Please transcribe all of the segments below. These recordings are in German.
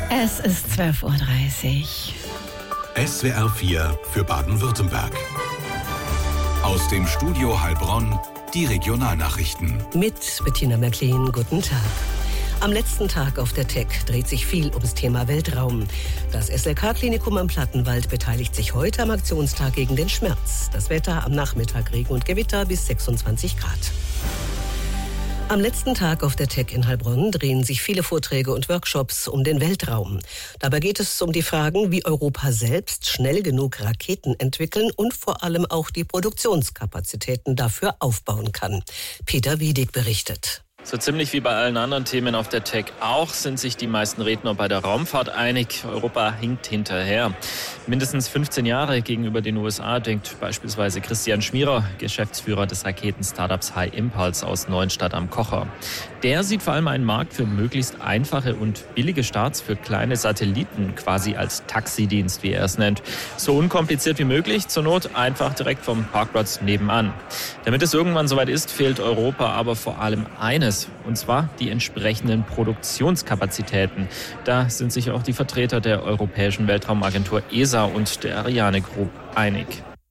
Es ist 12:30 Uhr. SWR 4 für Baden-Württemberg. Aus dem Studio Heilbronn die Regionalnachrichten. Mit Bettina Märklin, guten Tag. Am letzten Tag auf der TEC dreht sich viel ums Thema Weltraum. Das SLK-Klinikum am Plattenwald beteiligt sich heute am Aktionstag gegen den Schmerz. Das Wetter am Nachmittag Regen und Gewitter bis 26 Grad. Am letzten Tag auf der TEC in Heilbronn drehen sich viele Vorträge und Workshops um den Weltraum. Dabei geht es um die Fragen, wie Europa selbst schnell genug Raketen entwickeln und vor allem auch die Produktionskapazitäten dafür aufbauen kann. Peter Wiedig berichtet. So ziemlich wie bei allen anderen Themen auf der TEC auch sind sich die meisten Redner bei der Raumfahrt einig. Europa hinkt hinterher. Mindestens 15 Jahre gegenüber den USA, denkt beispielsweise Christian Schmierer, Geschäftsführer des Raketen-Startups High Impulse aus Neuenstadt am Kocher. Der sieht vor allem einen Markt für möglichst einfache und billige Starts für kleine Satelliten, quasi als Taxidienst, wie er es nennt. So unkompliziert wie möglich, zur Not einfach direkt vom Parkplatz nebenan. Damit es irgendwann soweit ist, fehlt Europa aber vor allem eines. Und zwar die entsprechenden Produktionskapazitäten. Da sind sich auch die Vertreter der Europäischen Weltraumagentur ESA und der Ariane Group einig.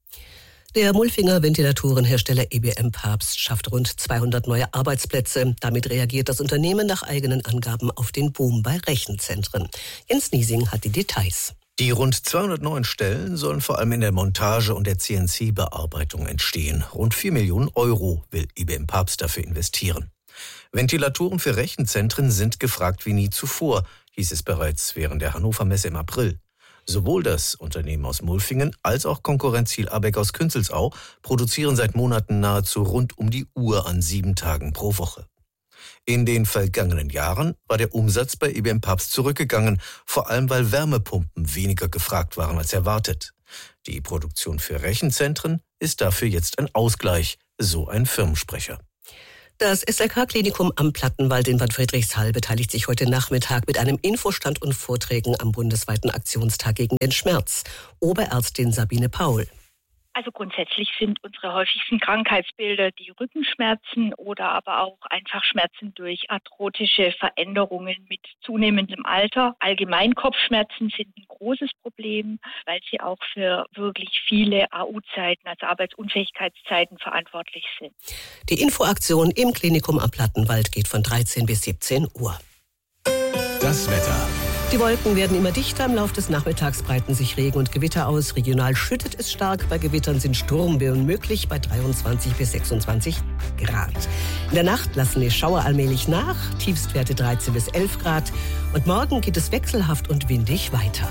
Der Mulfinger Ventilatorenhersteller EBM Pabst schafft rund 200 neue Arbeitsplätze. Damit reagiert das Unternehmen nach eigenen Angaben auf den Boom bei Rechenzentren. Jens Niesing hat die Details. Die rund 200 neuen Stellen sollen vor allem in der Montage und der CNC-Bearbeitung entstehen. Rund 4 Millionen Euro will EBM Pabst dafür investieren. Ventilatoren für Rechenzentren sind gefragt wie nie zuvor, hieß es bereits während der Hannover Messe im April. Sowohl das Unternehmen aus Mulfingen als auch Konkurrent Ziel Abeck aus Künzelsau produzieren seit Monaten nahezu rund um die Uhr an 7 Tagen pro Woche. In den vergangenen Jahren war der Umsatz bei EBM Pabst zurückgegangen, vor allem weil Wärmepumpen weniger gefragt waren als erwartet. Die Produktion für Rechenzentren ist dafür jetzt ein Ausgleich, so ein Firmensprecher. Das SLK-Klinikum am Plattenwald in Bad Friedrichshall beteiligt sich heute Nachmittag mit einem Infostand und Vorträgen am bundesweiten Aktionstag gegen den Schmerz. Oberärztin Sabine Paul. Also grundsätzlich sind unsere häufigsten Krankheitsbilder die Rückenschmerzen oder aber auch einfach Schmerzen durch arthrotische Veränderungen mit zunehmendem Alter. Allgemein Kopfschmerzen sind ein großes Problem, weil sie auch für wirklich viele AU-Zeiten, also Arbeitsunfähigkeitszeiten, verantwortlich sind. Die Infoaktion im Klinikum am Plattenwald geht von 13 bis 17 Uhr. Das Wetter. Die Wolken werden immer dichter, im Laufe des Nachmittags breiten sich Regen und Gewitter aus. Regional schüttet es stark, bei Gewittern sind Sturmböen möglich bei 23 bis 26 Grad. In der Nacht lassen die Schauer allmählich nach, Tiefstwerte 13 bis 11 Grad. Und morgen geht es wechselhaft und windig weiter.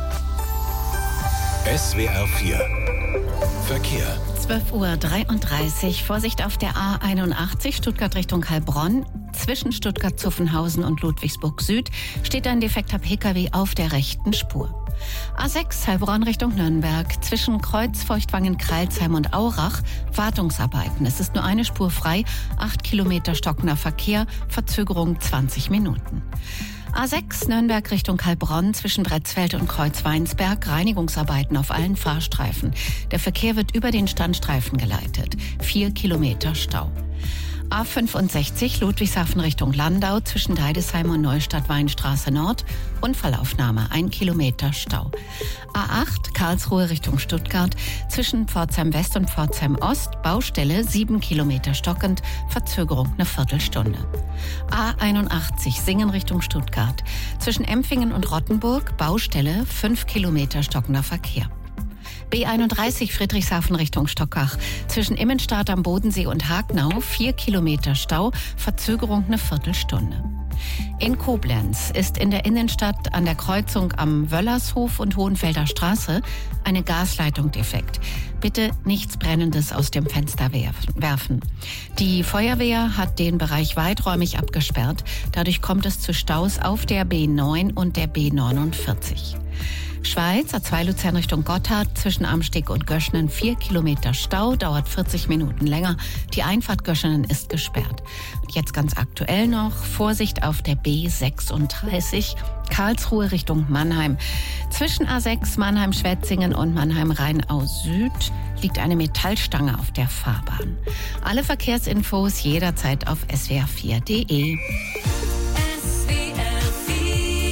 SWR 4 Verkehr. 12:33 Uhr. Vorsicht auf der A81 Stuttgart Richtung Heilbronn. Zwischen Stuttgart-Zuffenhausen und Ludwigsburg Süd steht ein defekter Pkw auf der rechten Spur. A6 Heilbronn Richtung Nürnberg. Zwischen Kreuzfeuchtwangen, Kreilsheim und Aurach Wartungsarbeiten. Es ist nur eine Spur frei, 8 Kilometer stockender Verkehr, Verzögerung 20 Minuten. A6 Nürnberg Richtung Heilbronn zwischen Bretzfeld und Kreuzweinsberg. Reinigungsarbeiten auf allen Fahrstreifen. Der Verkehr wird über den Standstreifen geleitet. 4 Kilometer Stau. A65 Ludwigshafen Richtung Landau zwischen Deidesheim und Neustadt-Weinstraße Nord. Unfallaufnahme, 1 Kilometer Stau. A8 Karlsruhe Richtung Stuttgart zwischen Pforzheim West und Pforzheim Ost. Baustelle 7 Kilometer stockend, Verzögerung eine Viertelstunde. A81 Singen Richtung Stuttgart zwischen Empfingen und Rottenburg. Baustelle 5 Kilometer stockender Verkehr. B31 Friedrichshafen Richtung Stockach. Zwischen Immenstadt am Bodensee und Hagnau 4 Kilometer Stau, Verzögerung eine Viertelstunde. In Koblenz ist in der Innenstadt an der Kreuzung am Wöllershof und Hohenfelder Straße eine Gasleitung defekt. Bitte nichts Brennendes aus dem Fenster werfen. Die Feuerwehr hat den Bereich weiträumig abgesperrt. Dadurch kommt es zu Staus auf der B9 und der B49. Schweiz, A2 Luzern Richtung Gotthard, zwischen Amsteg und Göschenen 4 Kilometer Stau, dauert 40 Minuten länger. Die Einfahrt Göschenen ist gesperrt. Und jetzt ganz aktuell noch, Vorsicht auf der B36, Karlsruhe Richtung Mannheim. Zwischen A6 Mannheim-Schwetzingen und Mannheim-Rheinau Süd liegt eine Metallstange auf der Fahrbahn. Alle Verkehrsinfos jederzeit auf swr4.de.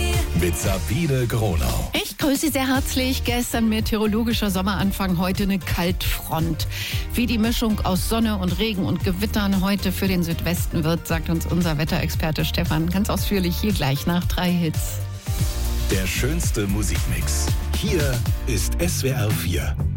mit Sabine Gronau. Ich grüße Sie sehr herzlich. Gestern meteorologischer Sommeranfang, heute eine Kaltfront. Wie die Mischung aus Sonne und Regen und Gewittern heute für den Südwesten wird, sagt uns unser Wetterexperte Stefan ganz ausführlich hier gleich nach 3 Hits. Der schönste Musikmix. Hier ist SWR 4.